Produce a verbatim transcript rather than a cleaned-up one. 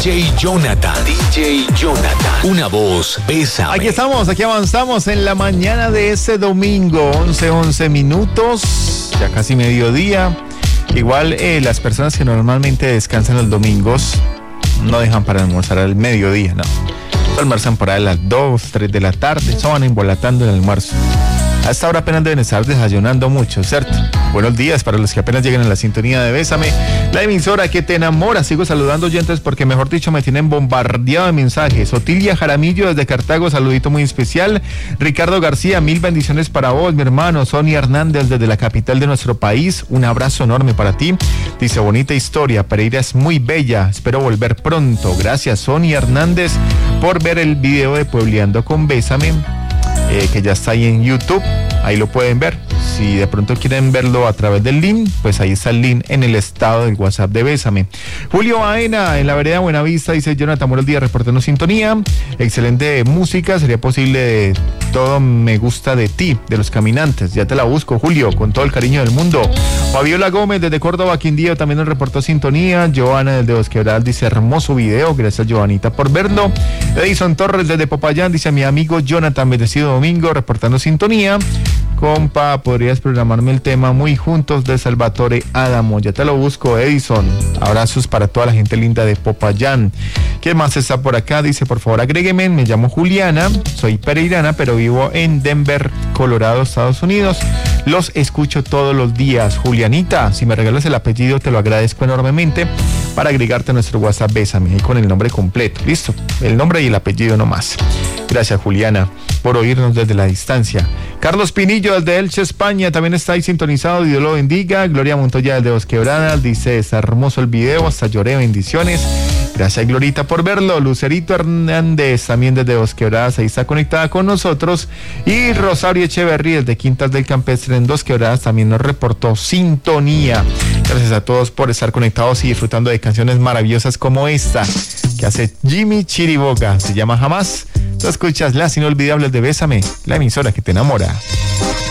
J Jonathan. D J Jonathan. Una voz, Bésame. Aquí estamos, aquí avanzamos en la mañana de ese domingo, once, once minutos, ya casi mediodía. Igual eh, las personas que normalmente descansan los domingos no dejan para almorzar al mediodía, no. Almuerzan por ahí a las dos, tres de la tarde, se van embolatando el almuerzo. A esta hora apenas deben estar desayunando mucho, ¿cierto? Buenos días para los que apenas llegan a la sintonía de Bésame, la emisora que te enamora. Sigo saludando oyentes porque, mejor dicho, me tienen bombardeado de mensajes. Otilia Jaramillo desde Cartago, saludito muy especial. Ricardo García, mil bendiciones para vos, mi hermano. Sonia Hernández desde la capital de nuestro país, un abrazo enorme para ti. Dice, bonita historia, Pereira es muy bella, espero volver pronto. Gracias, Sonia Hernández, por ver el video de Puebleando con Bésame. Eh, que ya está ahí en YouTube, ahí lo pueden ver. Si de pronto quieren verlo a través del link, pues ahí está el link en el estado del WhatsApp de Bésame. Julio Baena, en la vereda Buenavista, dice, Jonathan, buenos días, reportando sintonía. Excelente música, sería posible de Todo me gusta de ti, de Los Caminantes. Ya te la busco, Julio, con todo el cariño del mundo. Fabiola Gómez desde Córdoba, Quindío, también nos reportó sintonía. Joana desde Dos Quebradas dice, hermoso video, gracias Joanita por verlo. Edison Torres desde Popayán dice, mi amigo Jonathan, bendecido domingo, reportando sintonía. Compa, podrías programarme el tema Muy Juntos de Salvatore Adamo. Ya te lo busco, Edison. Abrazos para toda la gente linda de Popayán. ¿Quién más está por acá? Dice, por favor, agrégueme. Me llamo Juliana, soy pereirana, pero vivo en Denver, Colorado, Estados Unidos. Los escucho todos los días. Julianita, si me regalas el apellido, te lo agradezco enormemente para agregarte a nuestro WhatsApp Bésame, ahí con el nombre completo. Listo, el nombre y el apellido nomás. Gracias, Juliana, por oírnos desde la distancia. Carlos Pinillo desde Elche, España, también está ahí sintonizado, Dios lo bendiga. Gloria Montoya desde Dos Quebradas dice, está hermoso el video, hasta lloré, bendiciones. Gracias, Glorita, por verlo. Lucerito Hernández, también desde Dos Quebradas, ahí está conectada con nosotros. Y Rosario Echeverría desde Quintas del Campestre en Dos Quebradas también nos reportó sintonía. Gracias a todos por estar conectados y disfrutando de canciones maravillosas como esta que hace Jimmy Chiriboga, se llama Jamás. Tú escuchas las inolvidables de Bésame, la emisora que te enamora.